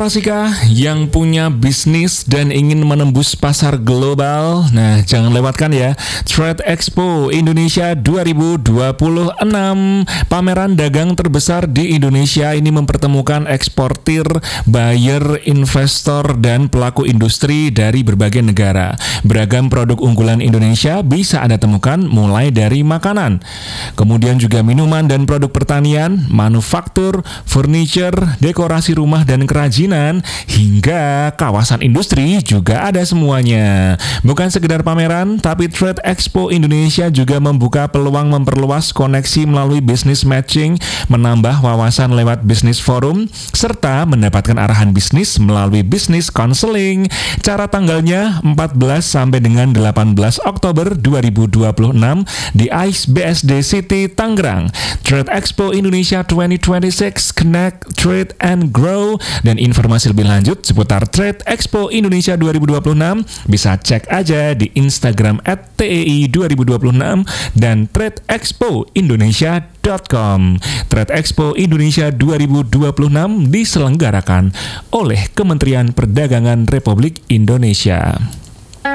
para Sika yang punya bisnis dan ingin menembus pasar global, nah jangan lewatkan ya Trade Expo Indonesia 2026. Pameran dagang terbesar di Indonesia ini mempertemukan eksportir, buyer, investor, dan pelaku industri dari berbagai negara. Beragam produk unggulan Indonesia bisa Anda temukan mulai dari makanan, kemudian juga minuman dan produk pertanian, manufaktur, furniture, dekorasi rumah dan kerajinan, hingga kawasan industri juga ada semuanya. Bukan sekedar pameran, tapi Trade Expo Indonesia juga membuka peluang memperluas koneksi melalui business matching, menambah wawasan lewat bisnis forum, serta mendapatkan arahan bisnis melalui business counseling. Cara tanggalnya 14 sampai dengan 18 Oktober 2026 di ICE BSD City Tangerang. Trade Expo Indonesia 2026, Connect, Trade and Grow. Dan informasi lebih lanjut seputar Trade Expo Indonesia 2026 bisa cek aja di Instagram @TEI2026 dan tradeexpoindonesia.com. Trade Expo Indonesia 2026 diselenggarakan oleh Kementerian Perdagangan Republik Indonesia.